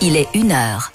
Il est 1h.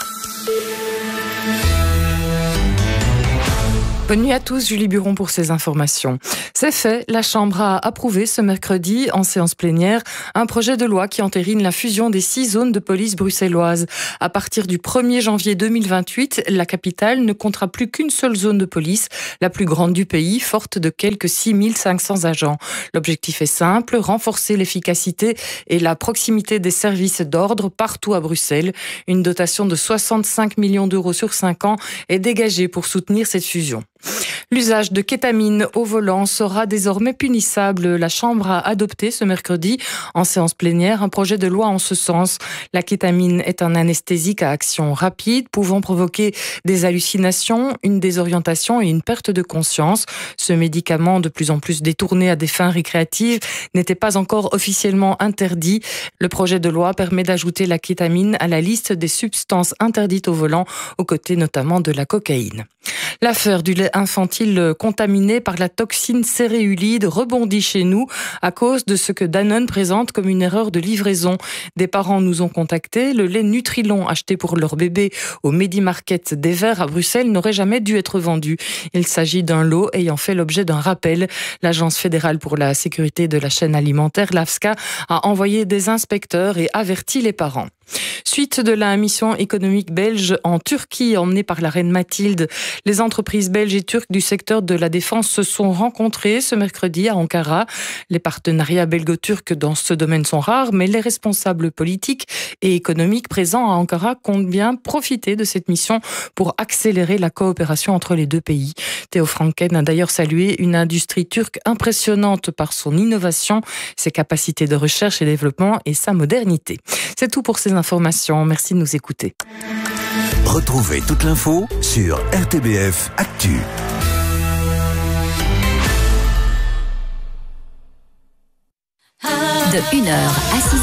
Bonne nuit à tous, Julie Buron pour ces informations. C'est fait, la Chambre a approuvé ce mercredi, en séance plénière, un projet de loi qui entérine la fusion des 6 zones de police bruxelloises. À partir du 1er janvier 2028, la capitale ne comptera plus qu'une seule zone de police, la plus grande du pays, forte de quelques 6500 agents. L'objectif est simple, renforcer l'efficacité et la proximité des services d'ordre partout à Bruxelles. Une dotation de 65 millions d'euros sur 5 ans est dégagée pour soutenir cette fusion. L'usage de kétamine au volant sera désormais punissable. La Chambre a adopté ce mercredi, en séance plénière, un projet de loi en ce sens. La kétamine est un anesthésique à action rapide, pouvant provoquer des hallucinations, une désorientation et une perte de conscience. Ce médicament, de plus en plus détourné à des fins récréatives, n'était pas encore officiellement interdit. Le projet de loi permet d'ajouter la kétamine à la liste des substances interdites au volant, aux côtés notamment de la cocaïne. L'affaire du lait infantile contaminé par la toxine céréulide rebondit chez nous à cause de ce que Danone présente comme une erreur de livraison. Des parents nous ont contactés. Le lait Nutrilon acheté pour leur bébé au Medi-Market des Verts à Bruxelles n'aurait jamais dû être vendu. Il s'agit d'un lot ayant fait l'objet d'un rappel. L'Agence fédérale pour la sécurité de la chaîne alimentaire, l'AFSCA, a envoyé des inspecteurs et averti les parents. Suite de la mission économique belge en Turquie emmenée par la reine Mathilde, les entreprises belges et turques du secteur de la défense se sont rencontrées ce mercredi à Ankara. Les partenariats belgo-turcs dans ce domaine sont rares, mais les responsables politiques et économiques présents à Ankara comptent bien profiter de cette mission pour accélérer la coopération entre les deux pays. Theo Franken a d'ailleurs salué une industrie turque impressionnante par son innovation, ses capacités de recherche et développement et sa modernité. C'est tout pour ces informations. Merci de nous écouter. Retrouvez toute l'info sur RTBF Actu. De 1h à 6h.